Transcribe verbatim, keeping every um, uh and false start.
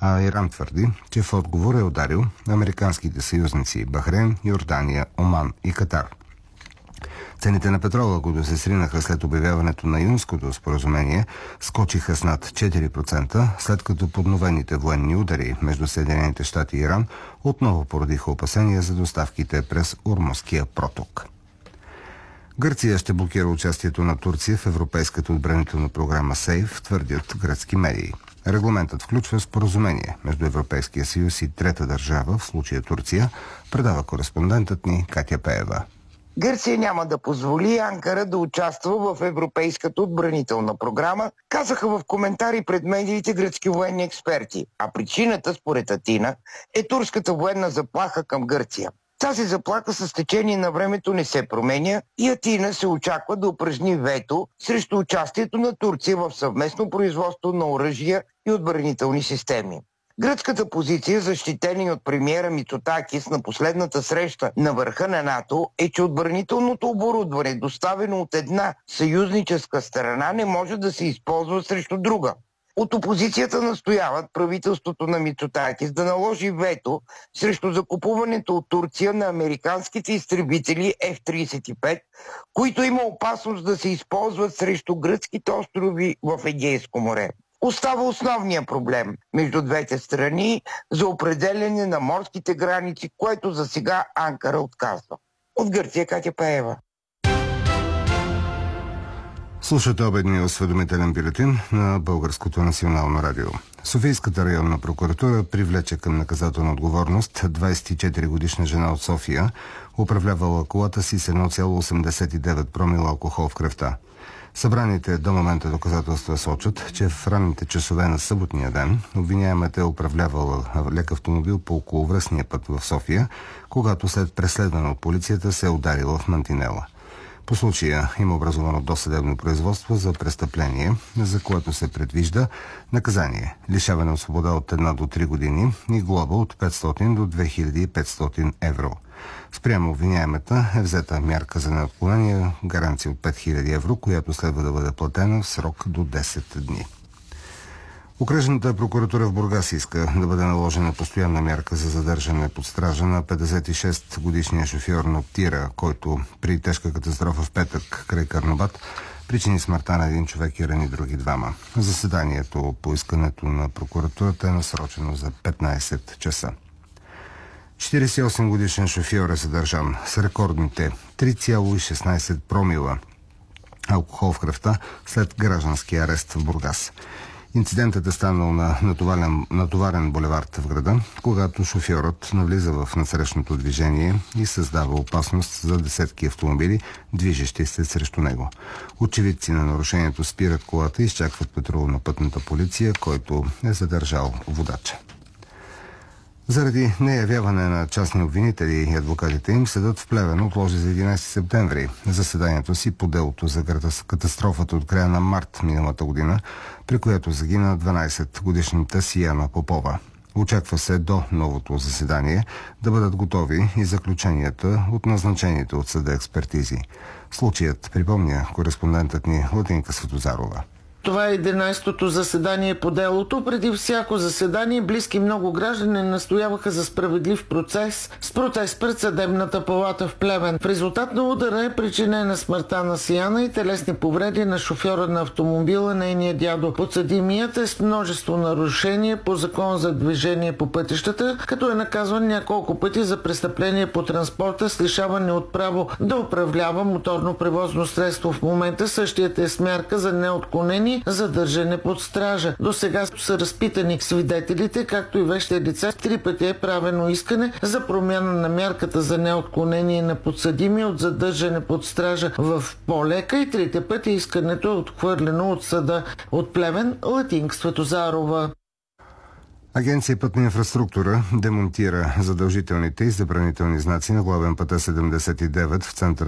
а Иран твърди, че в отговор е ударил американските съюзници Бахрейн, Йордания, Оман и Катар. Цените на петрола, които се сринаха след обявяването на юнското споразумение, скочиха с над четири процента, след като подновените военни удари между Съединените щати и Иран отново породиха опасения за доставките през Ормузския проток. Гърция ще блокира участието на Турция в европейската отбранителна програма СЕЙФ, твърдят гръцки медии. Регламентът включва споразумение между Европейския съюз и трета държава, в случая Турция, предава кореспондентът ни Катя Пеева. Гърция няма да позволи Анкара да участва в европейската отбранителна програма, казаха в коментари пред медиите гръцки военни експерти. А причината, според Атина, е турската военна заплаха към Гърция. Тази заплаха с течение на времето не се променя и Атина се очаква да упражни вето срещу участието на Турция в съвместно производство на оръжия и отбранителни системи. Гръцката позиция, защитена и от премиера Мицотакис на последната среща на върха на НАТО, е, че отбранителното оборудване, доставено от една съюзническа страна, не може да се използва срещу друга. От опозицията настояват правителството на Мицотакис да наложи вето срещу закупуването от Турция на американските изтребители Еф тридесет и пет, които има опасност да се използват срещу гръцките острови в Егейско море. Остава основния проблем между двете страни за определяне на морските граници, което за сега Анкара отказва. От Гърция Катя Пеева. Слушате обедния осведомителен бюлетин на Българското национално радио. Софийската районна прокуратура привлече към наказателна отговорност двадесет и четири годишна жена от София, управлявала колата си с едно цяло осемдесет и девет промила алкохол в кръвта. Събраните до момента доказателства сочат, че в ранните часове на съботния ден обвиняемата е управлявала лек автомобил по околовръстния път в София, когато след преследване от полицията се е ударила в мантинела. По случая има образовано досъдебно производство за престъпление, за което се предвижда наказание лишаване от свобода от една до три години и глоба от петстотин до две хиляди и петстотин евро. Спрямо обвиняемата е взета мярка за неотклонение, гаранция от пет хиляди евро, която следва да бъде платена в срок до десет дни. Окръжната прокуратура в Бургас иска да бъде наложена постоянна мярка за задържане под стража на петдесет и шест годишния шофьор на Тира, който при тежка катастрофа в петък край Карнобат причини смъртта на един човек и рани други двама. Заседанието по искането на прокуратурата е насрочено за петнадесет часа. четиридесет и осем годишен шофьор е задържан с рекордните три цяло и шестнадесет промила алкохол в кръвта след граждански арест в Бургас. Инцидентът е станал на натоварен, натоварен булевард в града, когато шофьорът навлиза в насрещното движение и създава опасност за десетки автомобили, движещи се срещу него. Очевидци на нарушението спират колата и изчакват патрул на пътната полиция, който е задържал водача. Заради неявяване на частни обвинители и адвокатите им, съдът в Плевен отложи за единадесети септември заседанието си по делото за катастрофата от края на март миналата година, при която загина дванадесетгодишната Сияна Попова. Очаква се до новото заседание да бъдат готови и заключенията от назначените от съда експертизи. Случаят припомня кореспондентът ни Латинка Светозарова. Това е единадесетото заседание по делото. Преди всяко заседание близки много граждани настояваха за справедлив процес с протест пред съдебната палата в Плевен. В резултат на удара е причинена смъртта на Сияна и телесни повреди на шофьора на автомобила, нейния дядо. Подсъдимият е с множество нарушения по закон за движение по пътищата, като е наказван няколко пъти за престъпление по транспорта с лишаване от право да управлява моторно превозно средство. В момента същият е с мярка за неотклонение задържане под стража. До сега са разпитани свидетелите, както и вещи лица. Три пъти е правено искане за промяна на мярката за неотклонение на подсъдими от задържане под стража в по-лека и трите пъти искането е отхвърлено от съда. От Плевен, Латинка Светозарова. Агенция Пътна инфраструктура демонтира задължителните и забранителни знаци на главен път седемдесет и девет в центъра